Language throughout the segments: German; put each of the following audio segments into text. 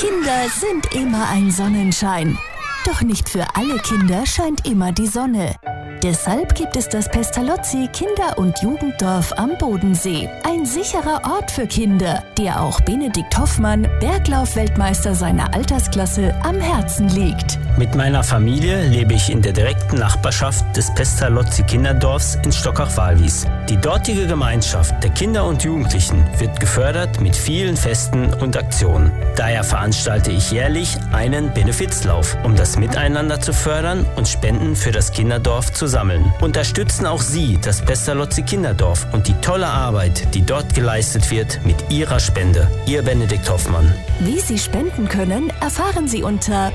Kinder sind immer ein Sonnenschein. Doch nicht für alle Kinder scheint immer die Sonne. Deshalb gibt es das Pestalozzi Kinder- und Jugenddorf am Bodensee. Ein sicherer Ort für Kinder, der auch Benedikt Hoffmann, Berglauf-Weltmeister seiner Altersklasse, am Herzen liegt. Mit meiner Familie lebe ich in der direkten Nachbarschaft des Pestalozzi Kinderdorfs in Stockach-Walwies. Die dortige Gemeinschaft der Kinder und Jugendlichen wird gefördert mit vielen Festen und Aktionen. Daher veranstalte ich jährlich einen Benefizlauf, um das Miteinander zu fördern und Spenden für das Kinderdorf zu sammeln. Unterstützen auch Sie das Pestalozzi Kinderdorf und die tolle Arbeit, die dort geleistet wird, mit Ihrer Spende. Ihr Benedikt Hoffmann. Wie Sie spenden können, erfahren Sie unter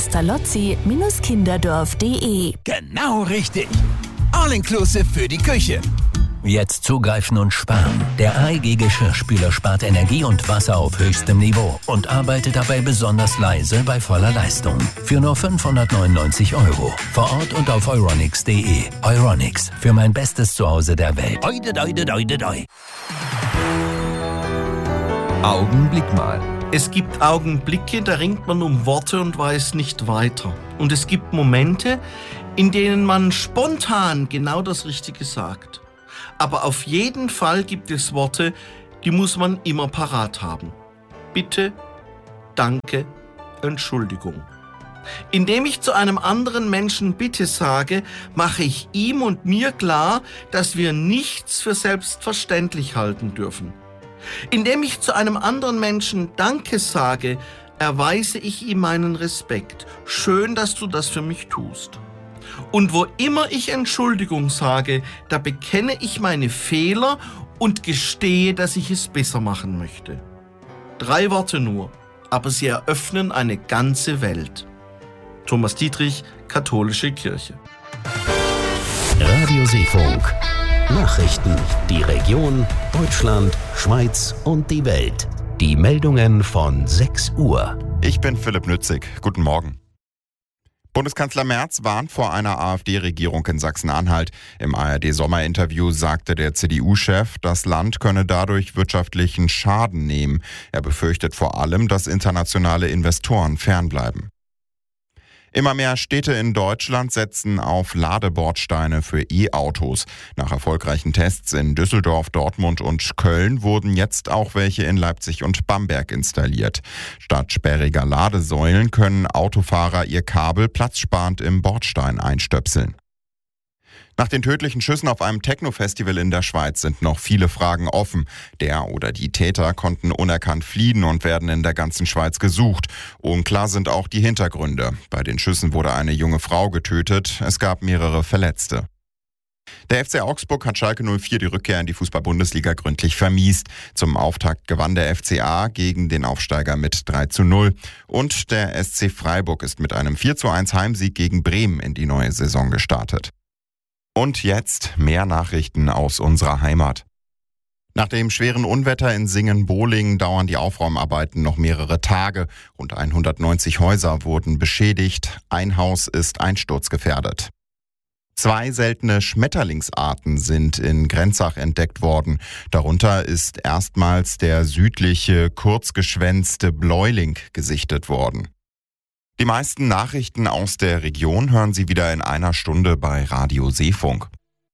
pestalozzi-kinderdorf.de. Genau richtig. All-inclusive für die Küche. Jetzt zugreifen und sparen. Der AEG Geschirrspüler spart Energie und Wasser auf höchstem Niveau und arbeitet dabei besonders leise bei voller Leistung. Für nur 599 €. Vor Ort und auf euronics.de. Euronics, für mein bestes Zuhause der Welt. Augenblick mal. Es gibt Augenblicke, da ringt man um Worte und weiß nicht weiter. Und es gibt Momente, in denen man spontan genau das Richtige sagt. Aber auf jeden Fall gibt es Worte, die muss man immer parat haben. Bitte, danke, Entschuldigung. Indem ich zu einem anderen Menschen Bitte sage, mache ich ihm und mir klar, dass wir nichts für selbstverständlich halten dürfen. Indem ich zu einem anderen Menschen Danke sage, erweise ich ihm meinen Respekt. Schön, dass du das für mich tust. Und wo immer ich Entschuldigung sage, da bekenne ich meine Fehler und gestehe, dass ich es besser machen möchte. 3 Worte nur, aber sie eröffnen eine ganze Welt. Thomas Dietrich, Katholische Kirche. Radio Seefunk. Nachrichten, die Region, Deutschland, Schweiz und die Welt. Die Meldungen von 6 Uhr. Ich bin Philipp Nützig. Guten Morgen. Bundeskanzler Merz warnt vor einer AfD-Regierung in Sachsen-Anhalt. Im ARD-Sommerinterview sagte der CDU-Chef, das Land könne dadurch wirtschaftlichen Schaden nehmen. Er befürchtet vor allem, dass internationale Investoren fernbleiben. Immer mehr Städte in Deutschland setzen auf Ladebordsteine für E-Autos. Nach erfolgreichen Tests in Düsseldorf, Dortmund und Köln wurden jetzt auch welche in Leipzig und Bamberg installiert. Statt sperriger Ladesäulen können Autofahrer ihr Kabel platzsparend im Bordstein einstöpseln. Nach den tödlichen Schüssen auf einem Techno-Festival in der Schweiz sind noch viele Fragen offen. Der oder die Täter konnten unerkannt fliehen und werden in der ganzen Schweiz gesucht. Unklar sind auch die Hintergründe. Bei den Schüssen wurde eine junge Frau getötet. Es gab mehrere Verletzte. Der FC Augsburg hat Schalke 04 die Rückkehr in die Fußball-Bundesliga gründlich vermiest. Zum Auftakt gewann der FCA gegen den Aufsteiger mit 3:0. Und der SC Freiburg ist mit einem 4:1 Heimsieg gegen Bremen in die neue Saison gestartet. Und jetzt mehr Nachrichten aus unserer Heimat. Nach dem schweren Unwetter in Singen-Bohlingen dauern die Aufräumarbeiten noch mehrere Tage. Rund 190 Häuser wurden beschädigt. Ein Haus ist einsturzgefährdet. 2 seltene Schmetterlingsarten sind in Grenzach entdeckt worden. Darunter ist erstmals der südliche, kurzgeschwänzte Bläuling gesichtet worden. Die meisten Nachrichten aus der Region hören Sie wieder in einer Stunde bei Radio Seefunk.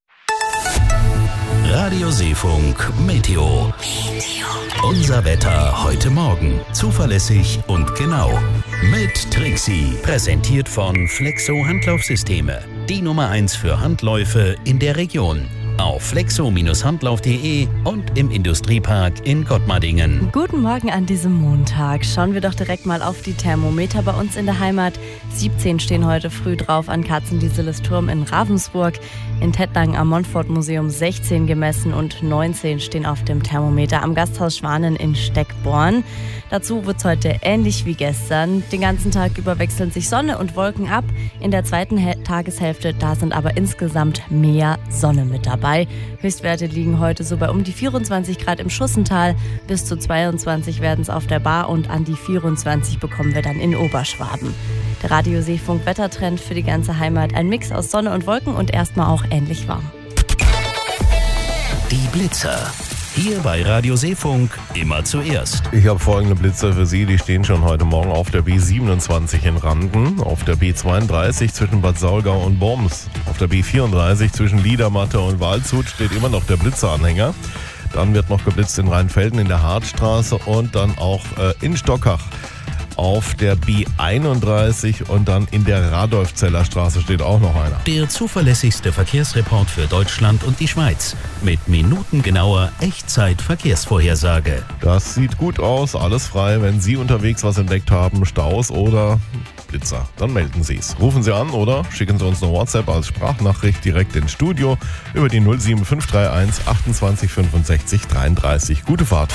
Radio Seefunk Meteo. Unser Wetter heute Morgen. Zuverlässig und genau. Mit Trixie. Präsentiert von Flexo Handlaufsysteme. Die Nummer 1 für Handläufe in der Region. Auf flexo-handlauf.de und im Industriepark in Gottmardingen. Guten Morgen an diesem Montag. Schauen wir doch direkt mal auf die Thermometer bei uns in der Heimat. 17 stehen heute früh drauf an Katzendieseles Turm in Ravensburg. In Tettnang am Montfort-Museum 16 gemessen und 19 stehen auf dem Thermometer am Gasthaus Schwanen in Steckborn. Dazu wird es heute ähnlich wie gestern. Den ganzen Tag über wechseln sich Sonne und Wolken ab. In der zweiten Tageshälfte, da sind aber insgesamt mehr Sonne mit dabei. Höchstwerte liegen heute so bei um die 24 Grad im Schussental. Bis zu 22 werden es auf der Bar und an die 24 bekommen wir dann in Oberschwaben. Der Radio Seefunk Wettertrend für die ganze Heimat. Ein Mix aus Sonne und Wolken und erstmal auch ähnlich warm. Die Blitzer. Hier bei Radio Seefunk immer zuerst. Ich habe folgende Blitzer für Sie, die stehen schon heute Morgen auf der B27 in Randen, auf der B32 zwischen Bad Saulgau und Worms, auf der B34 zwischen Liedermatte und Waldshut steht immer noch der Blitzeranhänger. Dann wird noch geblitzt in Rheinfelden in der Hartstraße und dann auch in Stockach. Auf der B31 und dann in der Radolfzeller Straße steht auch noch einer. Der zuverlässigste Verkehrsreport für Deutschland und die Schweiz. Mit minutengenauer Echtzeit-Verkehrsvorhersage. Das sieht gut aus, alles frei. Wenn Sie unterwegs was entdeckt haben, Staus oder Blitzer, dann melden Sie es. Rufen Sie an oder schicken Sie uns eine WhatsApp als Sprachnachricht direkt ins Studio über die 07531 28 65 33. Gute Fahrt.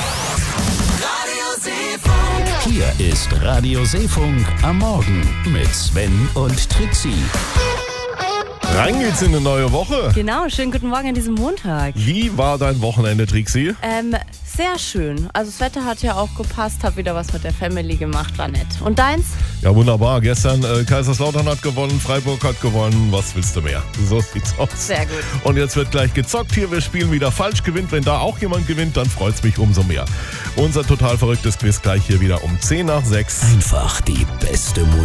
Hier ist Radio Seefunk am Morgen mit Sven und Trixie. Rein geht's in eine neue Woche. Genau, schönen guten Morgen an diesem Montag. Wie war dein Wochenende, Trixie? Sehr schön. Also das Wetter hat ja auch gepasst, hab wieder was mit der Family gemacht, war nett. Und deins? Ja, wunderbar. Gestern Kaiserslautern hat gewonnen, Freiburg hat gewonnen. Was willst du mehr? So sieht's aus. Sehr gut. Und jetzt wird gleich gezockt hier. Wir spielen wieder falsch gewinnt. Wenn da auch jemand gewinnt, dann freut's mich umso mehr. Unser total verrücktes Quiz gleich hier wieder um 5:10. Einfach die beste Musik.